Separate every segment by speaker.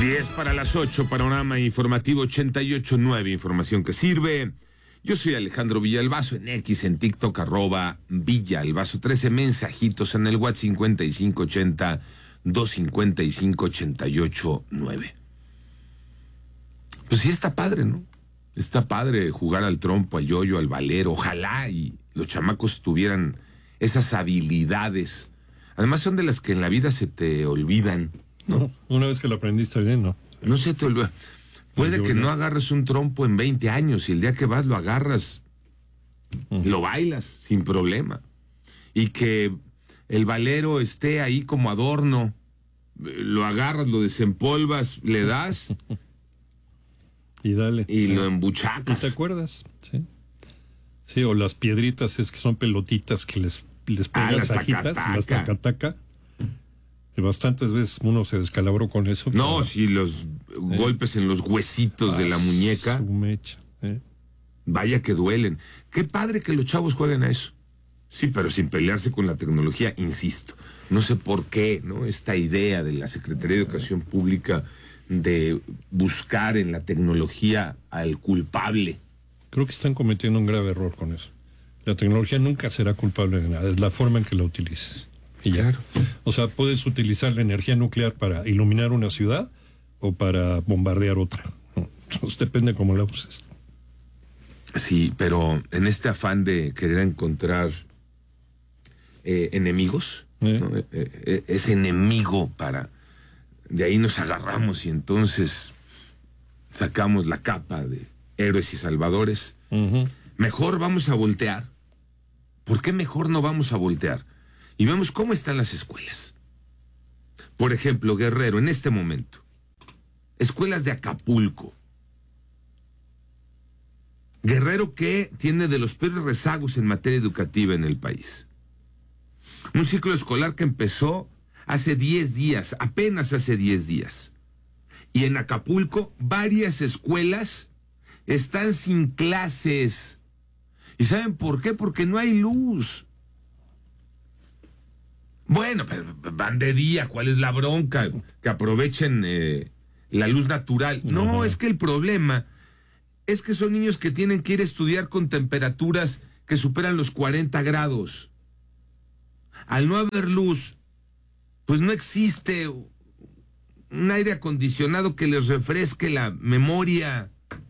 Speaker 1: 10 para las 8, panorama informativo 88.9, información que sirve. Yo soy Alejandro Villalbazo, en X, en TikTok, @Villalbazo, 13 mensajitos en el WhatsApp 5580-255-889. Pues sí está padre, ¿no? Está padre jugar al trompo, al yoyo, al valero. Ojalá y los chamacos tuvieran esas habilidades. Además son de las que en la vida se te olvidan, ¿no?
Speaker 2: No, una vez que lo aprendiste bien, no.
Speaker 1: No se te olvida. Puede que no agarres un trompo en 20 años y el día que vas lo agarras, lo bailas sin problema. Y que el valero esté ahí como adorno, lo agarras, lo desempolvas, le das
Speaker 2: y dale.
Speaker 1: Y lo embuchacas.
Speaker 2: ¿Y te acuerdas? Sí. Sí, o las piedritas, es que son pelotitas que les pegas ajitas, las tacataca. Y bastantes veces uno se descalabró con eso.
Speaker 1: No, sí, los golpes en los huesitos de la muñeca.
Speaker 2: Su mecha,
Speaker 1: Vaya que duelen. Qué padre que los chavos jueguen a eso. Sí, pero sin pelearse con la tecnología, insisto. No sé por qué, ¿no? Esta idea de la Secretaría de Educación Pública de buscar en la tecnología al culpable.
Speaker 2: Creo que están cometiendo un grave error con eso. La tecnología nunca será culpable de nada, es la forma en que la utilices. Y ya.
Speaker 1: Claro.
Speaker 2: O sea, puedes utilizar la energía nuclear para iluminar una ciudad o para bombardear otra. Entonces depende cómo la uses.
Speaker 1: Sí, pero en este afán de querer encontrar enemigos, ¿no? Ese enemigo para... De ahí nos agarramos y entonces sacamos la capa de héroes y salvadores. Mejor vamos a voltear. ¿Por qué mejor no vamos a voltear? Y vemos cómo están las escuelas. Por ejemplo, Guerrero, en este momento. Escuelas de Acapulco. Guerrero, que tiene de los peores rezagos en materia educativa en el país. Un ciclo escolar que empezó hace 10 días, apenas hace 10 días. Y en Acapulco, varias escuelas están sin clases. ¿Y saben por qué? Porque no hay luz. Bueno, pero van de día, ¿cuál es la bronca? Que aprovechen la luz natural. No, es que el problema es que son niños que tienen que ir a estudiar con temperaturas que superan los 40 grados. Al no haber luz, pues no existe un aire acondicionado que les refresque la memoria.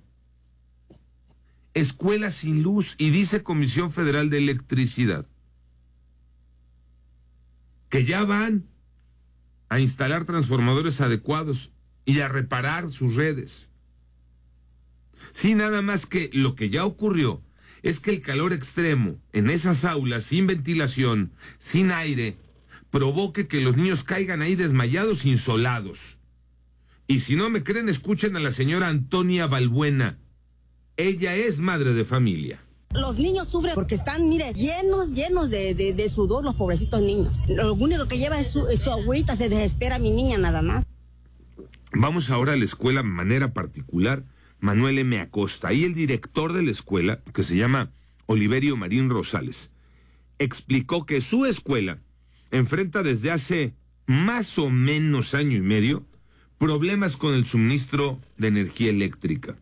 Speaker 1: Escuelas sin luz, y dice Comisión Federal de Electricidad que ya van a instalar transformadores adecuados y a reparar sus redes. Sí, nada más que lo que ya ocurrió es que el calor extremo en esas aulas sin ventilación, sin aire, provoque que los niños caigan ahí desmayados, insolados. Y si no me creen, escuchen a la señora Antonia Balbuena. Ella es madre de familia.
Speaker 3: Los niños sufren porque están, mire, llenos de sudor, los pobrecitos niños. Lo único que lleva es su agüita, se desespera mi niña nada más.
Speaker 1: Vamos ahora a la escuela de manera particular, Manuel M. Acosta. Ahí el director de la escuela, que se llama Oliverio Marín Rosales, explicó que su escuela enfrenta desde hace más o menos año y medio problemas con el suministro de energía eléctrica.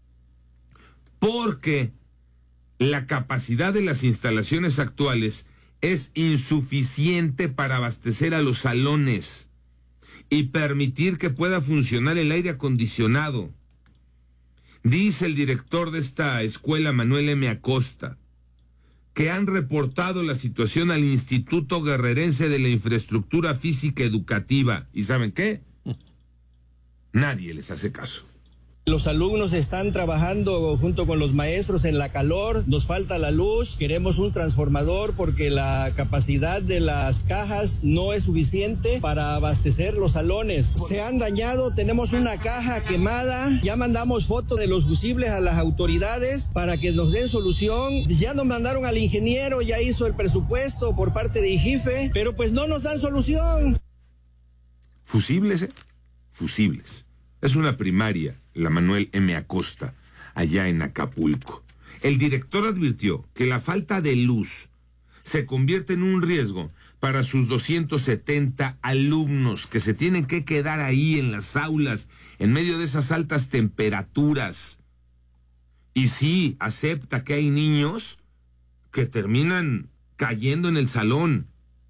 Speaker 1: Porque la capacidad de las instalaciones actuales es insuficiente para abastecer a los salones y permitir que pueda funcionar el aire acondicionado. Dice el director de esta escuela, Manuel M. Acosta, que han reportado la situación al Instituto Guerrerense de la Infraestructura Física Educativa. ¿Y saben qué? Nadie les hace caso.
Speaker 4: Los alumnos están trabajando junto con los maestros en la calor, nos falta la luz, queremos un transformador porque la capacidad de las cajas no es suficiente para abastecer los salones. Se han dañado, tenemos una caja quemada, ya mandamos fotos de los fusibles a las autoridades para que nos den solución. Ya nos mandaron al ingeniero, ya hizo el presupuesto por parte de IGIFE, pero pues no nos dan solución.
Speaker 1: Fusibles, fusibles. Es una primaria, la Manuel M. Acosta, allá en Acapulco. El director advirtió que la falta de luz se convierte en un riesgo para sus 270 alumnos que se tienen que quedar ahí en las aulas en medio de esas altas temperaturas. Y sí, acepta que hay niños que terminan cayendo en el salón.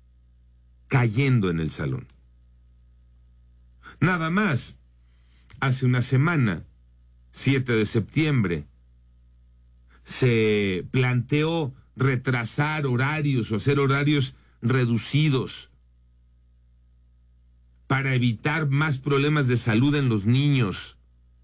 Speaker 1: Nada más, hace una semana, 7 de septiembre, se planteó retrasar horarios o hacer horarios reducidos para evitar más problemas de salud en los niños.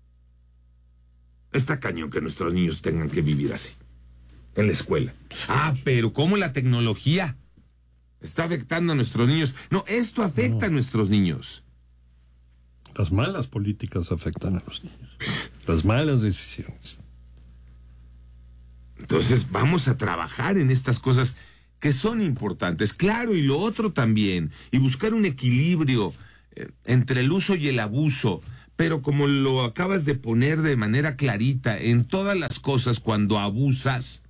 Speaker 1: Está cañón que nuestros niños tengan que vivir así, en la escuela. Pero ¿cómo la tecnología está afectando a nuestros niños? No, esto afecta a nuestros niños.
Speaker 2: Las malas políticas afectan a los niños. Las malas decisiones.
Speaker 1: Entonces vamos a trabajar en estas cosas que son importantes, claro, y lo otro también, y buscar un equilibrio entre el uso y el abuso, pero como lo acabas de poner de manera clarita, en todas las cosas cuando abusas,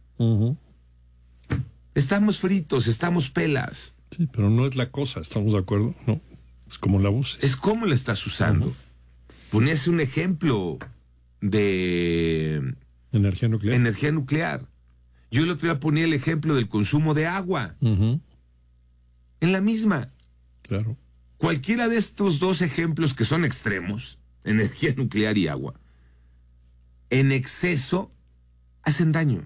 Speaker 1: estamos fritos, estamos pelas.
Speaker 2: Sí, pero no es la cosa, ¿estamos de acuerdo? No, es como la uses.
Speaker 1: Es como la estás usando. Ponías un ejemplo de...
Speaker 2: Energía
Speaker 1: nuclear. Yo el otro día ponía el ejemplo del consumo de agua. En la misma.
Speaker 2: Claro.
Speaker 1: Cualquiera de estos dos ejemplos que son extremos, energía nuclear y agua, en exceso hacen daño.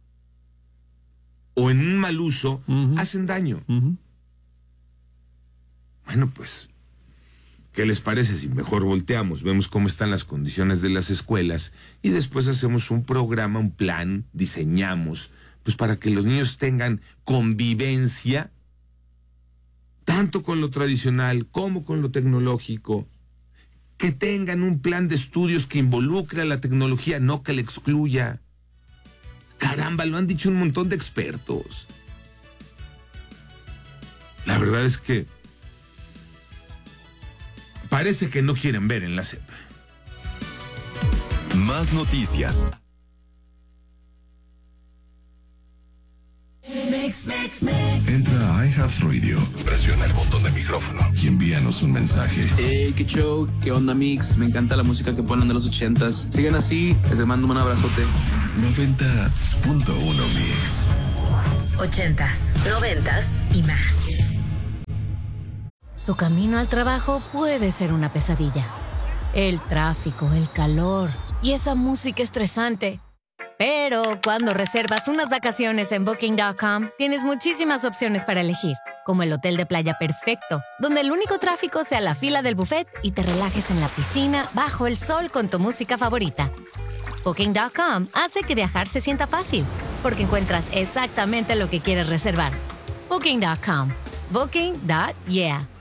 Speaker 1: O en un mal uso hacen daño. Bueno, pues, ¿qué les parece si mejor volteamos, vemos cómo están las condiciones de las escuelas y después hacemos un programa, un plan, diseñamos, pues para que los niños tengan convivencia, tanto con lo tradicional como con lo tecnológico, que tengan un plan de estudios que involucre a la tecnología, no que la excluya? Caramba, lo han dicho un montón de expertos. La verdad es que parece que no quieren ver en la SEP.
Speaker 5: Más noticias. Entra a iHeartRadio, presiona el botón de micrófono y envíanos un mensaje.
Speaker 6: Qué show, qué onda mix, me encanta la música que ponen de los 80s. Sigan así, les mando un abrazote.
Speaker 5: 90.1 Mix.
Speaker 7: 80s, 90s y más.
Speaker 8: Tu camino al trabajo puede ser una pesadilla. El tráfico, el calor y esa música estresante. Pero cuando reservas unas vacaciones en Booking.com, tienes muchísimas opciones para elegir, como el hotel de playa perfecto, donde el único tráfico sea la fila del buffet y te relajes en la piscina bajo el sol con tu música favorita. Booking.com hace que viajar se sienta fácil, porque encuentras exactamente lo que quieres reservar. Booking.com. Booking.yeah.